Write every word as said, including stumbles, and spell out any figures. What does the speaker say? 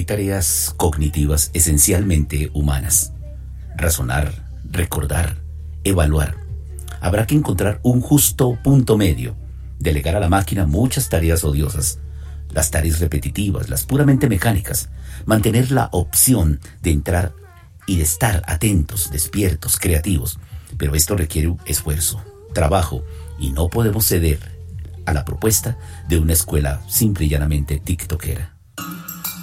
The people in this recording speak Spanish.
Hay tareas cognitivas esencialmente humanas. Razonar, recordar, evaluar. Habrá que encontrar un justo punto medio. Delegar a la máquina muchas tareas odiosas. Las tareas repetitivas, las puramente mecánicas. Mantener la opción de entrar y de estar atentos, despiertos, creativos. Pero esto requiere esfuerzo, trabajo, y no podemos ceder a la propuesta de una escuela simple y llanamente tiktokera.